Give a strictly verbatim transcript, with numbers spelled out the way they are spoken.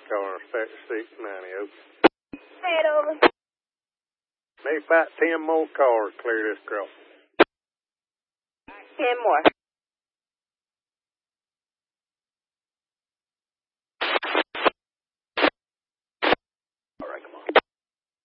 car, six ninety. Head over. Maybe about ten more cars clear this cross. Ten more.